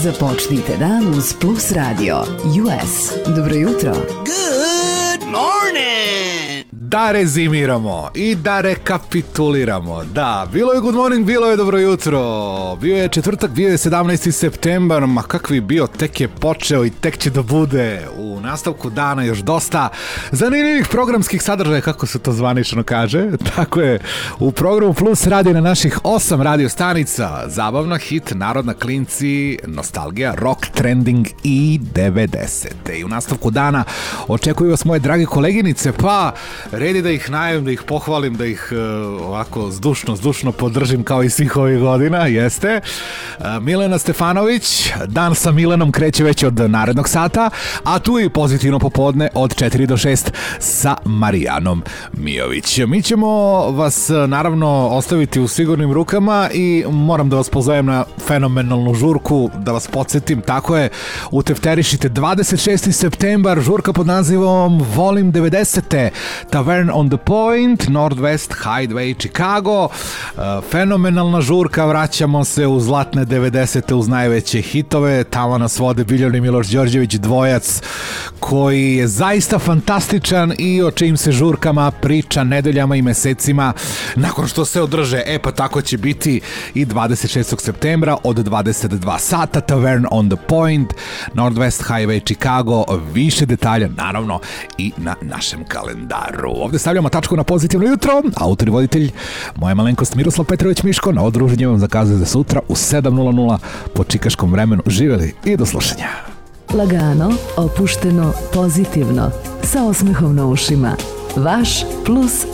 Započnite dan uz Plus Radio US. Dobro jutro. Good morning! Da rezimiramo i da rekapituliramo. Da, bilo je good morning, bilo je dobro jutro. Bio je četvrtak, bio je 17. septembar, ma kakvi bio, tek je počeo i tek će da bude. U nastavku dana još dosta zanimljivih programskih sadržaja, kako se to zvanično kaže. Tako je, u programu Plus radi na naših 8 radio stanica. Zabavna, hit, narodna, klinci, nostalgija, rock, trending i 90. I u nastavku dana očekuju vas moje drage koleginice, pa redi da ih najavim, da ih pohvalim, da ih ovako zdušno podržim kao i svih ovih godina, jeste. Milena Stefanović, dan sa Milenom kreće već od narednog sata, a tu i pozitivno popodne od 4 do 6 sa Marijanom Mijović. Mi ćemo vas naravno ostaviti u sigurnim rukama i moram da vas pozovem na fenomenalnu žurku, da vas podsjetim, tako je, utefterišite 26. septembar, žurka pod nazivom Volim 90. Tavern on the Point, Northwest Highway, Chicago. Fenomenalna žurka, vraćamo se u zlatne 90. uz najveće hitove. Tamo nas vode Biljon i Miloš Đorđević, dvojac koji je zaista fantastičan i o čijim se žurkama priča nedeljama i mesecima nakon što se održe. Pa tako će biti i 26. septembra od 22 sata, Tavern on the Point, Northwest Highway, Chicago. Više detalja naravno i na našem kalendaru. Ovdje stavljamo tačku na pozitivno jutro. Autor i voditelj, moja malenkost Miroslav Petrović Miško. Na odruženje vam zakazuje za sutra u 7:00 po čikaškom vremenu. Živeli i do slušanja. Lagano, opušteno, pozitivno, sa osmehom na ušima. Vaš Plus